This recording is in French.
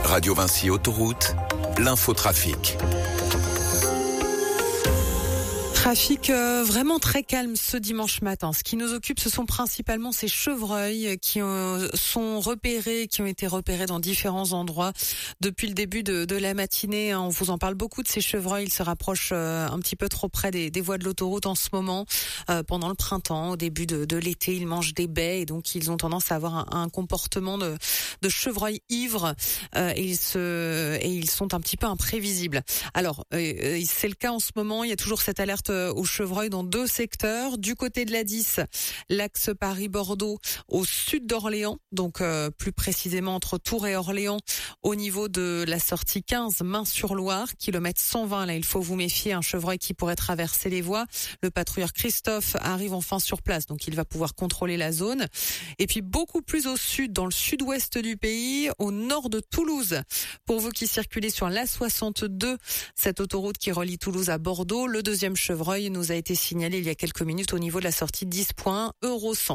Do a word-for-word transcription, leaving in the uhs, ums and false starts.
Radio Vinci Autoroute, l'infotrafic. Trafic euh, vraiment très calme ce dimanche matin. Ce qui nous occupe, ce sont principalement ces chevreuils qui euh, sont repérés, qui ont été repérés dans différents endroits depuis le début de, de la matinée. On vous en parle beaucoup de ces chevreuils. Ils se rapprochent euh, un petit peu trop près des, des voies de l'autoroute en ce moment. Euh, pendant le printemps, au début de, de l'été, ils mangent des baies et donc ils ont tendance à avoir un, un comportement de, de chevreuil ivre euh, et, ils se, et ils sont un petit peu imprévisibles. Alors, euh, c'est le cas en ce moment. Il y a toujours cette alerte aux chevreuils dans deux secteurs. Du côté de l'A dix, l'axe Paris-Bordeaux au sud d'Orléans, donc euh, plus précisément entre Tours et Orléans, au niveau de la sortie quinze, Main-sur-Loire, kilomètre cent vingt. Là, il faut vous méfier, un chevreuil qui pourrait traverser les voies. Le patrouilleur Christophe arrive enfin sur place, donc il va pouvoir contrôler la zone. Et puis beaucoup plus au sud, dans le sud-ouest du pays, au nord de Toulouse. Pour vous qui circulez sur l'A soixante-deux, cette autoroute qui relie Toulouse à Bordeaux, le deuxième chevreuil nous a été signalé il y a quelques minutes au niveau de la sortie dix point un, Eurocent.